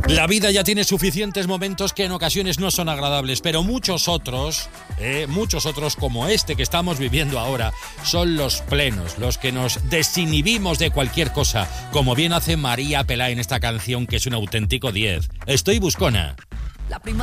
La vida ya tiene suficientes momentos que en ocasiones no son agradables, pero muchos otros como este que estamos viviendo ahora, son los plenos, los que nos desinhibimos de cualquier cosa, como bien hace María Pelá en esta canción que es un auténtico 10. Estoy buscona. La prima